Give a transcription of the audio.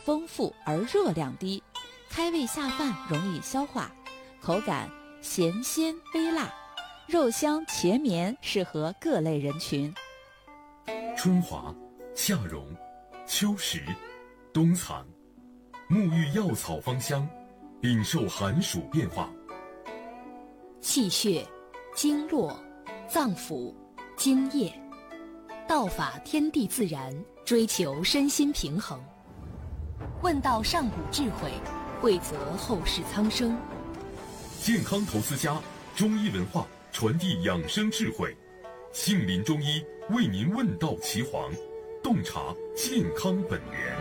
丰富而热量低，开胃下饭，容易消化，口感咸鲜微辣，肉香茄绵，适合各类人群。 春华、夏蓉、秋实、冬藏，沐浴药草芳香，禀受寒暑变化。 气血、经络、脏腑、津液，道法天地自然，追求身心平衡。问道上古智慧，惠泽后世苍生。 健康投资家，中医文化传递养生智慧，杏林中医为您问道岐黄，洞察健康本源。